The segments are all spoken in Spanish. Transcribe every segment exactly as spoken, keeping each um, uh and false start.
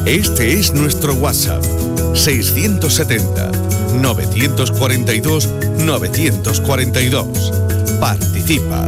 Este es nuestro WhatsApp, seiscientos setenta, novecientos cuarenta y dos, novecientos cuarenta y dos. Participa.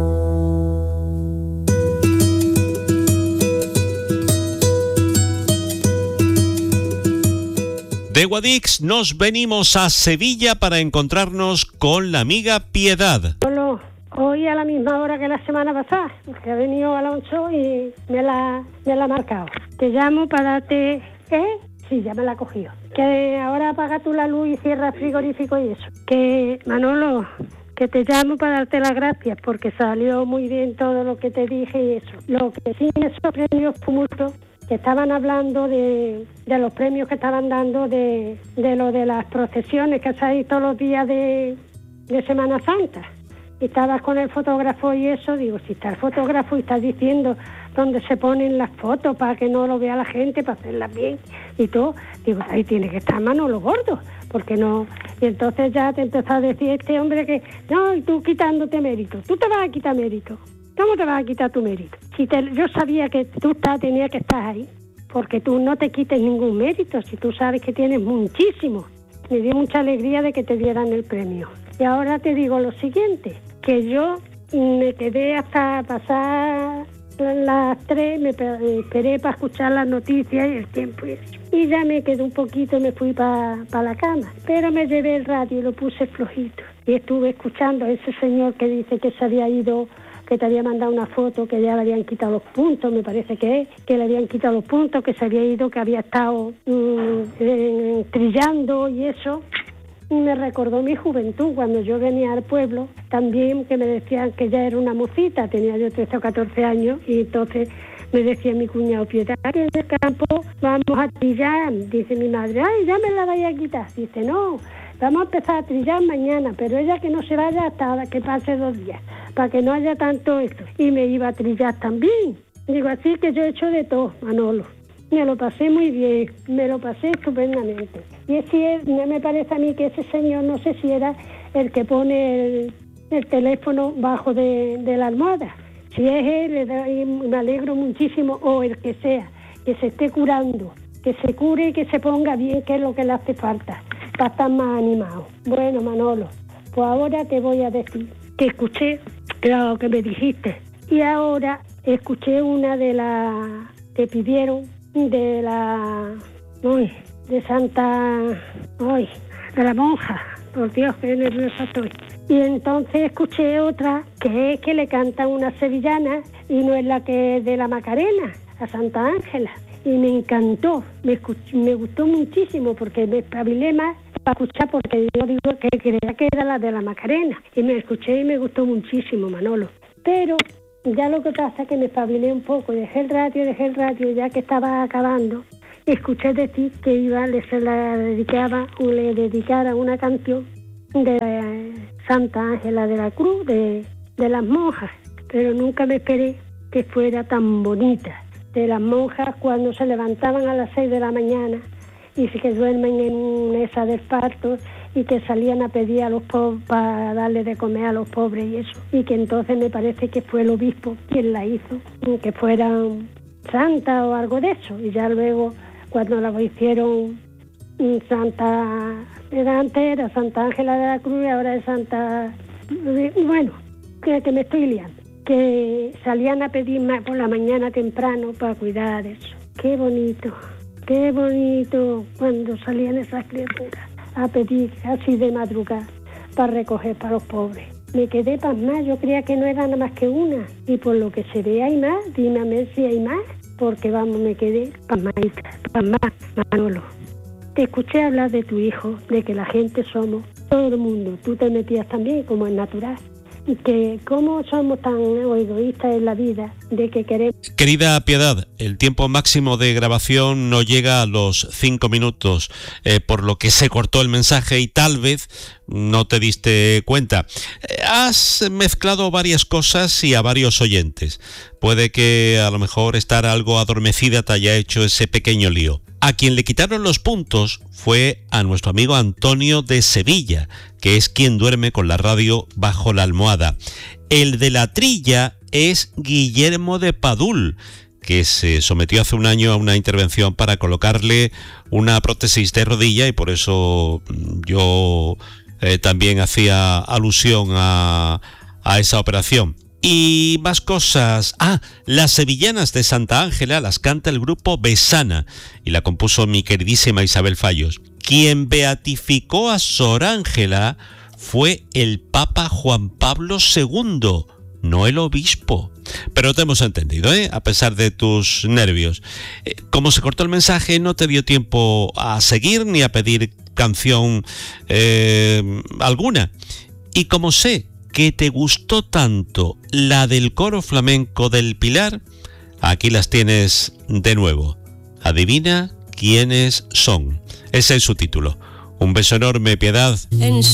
De Guadix nos venimos a Sevilla para encontrarnos con la amiga Piedad. Solo hoy a la misma hora que la semana pasada, porque ha venido Alonso y me la, me la ha marcado. Te llamo para darte... ¿Eh? Sí, ya me la ha cogido. Que ahora apaga tú la luz y cierra el frigorífico y eso. Que, Manolo, que te llamo para darte las gracias porque salió muy bien todo lo que te dije y eso. Lo que sí me sorprendió fue mucho que estaban hablando de, de los premios que estaban dando de, de lo de las procesiones que hacéis todos los días de, de Semana Santa. Y estabas con el fotógrafo y eso, digo, si está el fotógrafo y está diciendo dónde se ponen las fotos para que no lo vea la gente, para hacerlas bien y todo, digo, ahí tiene que estar Manolo Gordo, porque no... Y entonces ya te empezó a decir este hombre que, no, y tú quitándote mérito, tú te vas a quitar mérito. ¿Cómo te vas a quitar tu mérito? Si te, yo sabía que tú está, tenías que estar ahí, porque tú no te quites ningún mérito, si tú sabes que tienes muchísimo. Me dio mucha alegría de que te dieran el premio. Y ahora te digo lo siguiente, que yo me quedé hasta pasar las tres, me esperé para escuchar las noticias y el tiempo y eso. Y ya me quedé un poquito y me fui para pa la cama. Pero me llevé el radio y lo puse flojito. Y estuve escuchando a ese señor que dice que se había ido, que te había mandado una foto, que ya le habían quitado los puntos, me parece que es, que le habían quitado los puntos, que se había ido, que había estado mmm, eh, trillando y eso. Y me recordó mi juventud, cuando yo venía al pueblo, también que me decían que ya era una mocita, tenía yo trece o catorce años, y entonces me decía mi cuñado, Piedad, que en el campo vamos a trillar. Dice mi madre, ay, ya me la vaya a quitar. Dice, no, vamos a empezar a trillar mañana, pero ella que no se vaya hasta que pase dos días, para que no haya tanto esto. Y me iba a trillar también. Digo, así que yo he hecho de todo, Manolo. Me lo pasé muy bien, me lo pasé estupendamente. Y es que me parece a mí que ese señor, no sé si era el que pone el, el teléfono bajo de, de la almohada. Si es él, le doy, me alegro muchísimo, o el que sea, que se esté curando, que se cure y que se ponga bien, que es lo que le hace falta, para estar más animado. Bueno, Manolo, pues ahora te voy a decir que escuché lo que me dijiste. Y ahora escuché una de las que pidieron, de la... Uy, de Santa... Uy, de la monja. Por Dios, qué nerviosa estoy. Y entonces escuché otra que es que le cantan una sevillana y no es la que es de la Macarena, a Santa Ángela. Y me encantó, me, escuch- me gustó muchísimo porque me espabilé más para escuchar, porque yo digo que creía que era la de la Macarena. Y me escuché y me gustó muchísimo, Manolo. Pero ya lo que pasa es que me espabilé un poco, dejé el radio, dejé el radio ya que estaba acabando. Escuché decir que iba, le se la dedicaba, o le dedicara una canción de eh, Santa Ángela de la Cruz, de, de las monjas, pero nunca me esperé que fuera tan bonita. De las monjas cuando se levantaban a las seis de la mañana y que duermen en mesa del parto y que salían a pedir a los pobres para darle de comer a los pobres y eso. Y que entonces me parece que fue el obispo quien la hizo, que fueran santa o algo de eso. Y ya luego, cuando la hicieron Santa, era antes era Santa Ángela de la Cruz y ahora es Santa... Bueno, que, que me estoy liando. Que salían a pedir por la mañana temprano para cuidar de eso. Qué bonito, qué bonito cuando salían esas criaturas a pedir así de madrugada para recoger para los pobres. Me quedé pasmada, yo creía que no era nada más que una. Y por lo que se ve hay más, dime a ver si hay más, porque vamos, me quedé pasmadita, pasmada, Manolo. Te escuché hablar de tu hijo, de que la gente somos, todo el mundo, tú te metías también como es natural. Y que cómo somos tan egoístas en la vida, de que queremos... Querida Piedad, el tiempo máximo de grabación no llega a los cinco minutos, eh, por lo que se cortó el mensaje y tal vez no te diste cuenta. Eh, has mezclado varias cosas y a varios oyentes. Puede que a lo mejor estar algo adormecida te haya hecho ese pequeño lío. A quien le quitaron los puntos fue a nuestro amigo Antonio de Sevilla, que es quien duerme con la radio bajo la almohada. El de la trilla es Guillermo de Padul, que se sometió hace un año a una intervención para colocarle una prótesis de rodilla, y por eso yo eh, también hacía alusión a, a esa operación. Y más cosas. Ah, las Sevillanas de Santa Ángela las canta el grupo Besana y la compuso mi queridísima Isabel Fallos. Quien beatificó a Sor Ángela fue el Papa Juan Pablo segundo, no el obispo. Pero te hemos entendido, ¿eh? A pesar de tus nervios. Eh, como se cortó el mensaje, no te dio tiempo a seguir ni a pedir canción eh, alguna. Y como sé que te gustó tanto la del coro flamenco del Pilar, aquí las tienes de nuevo. Adivina quiénes son. Ese es su título. Un beso enorme, Piedad.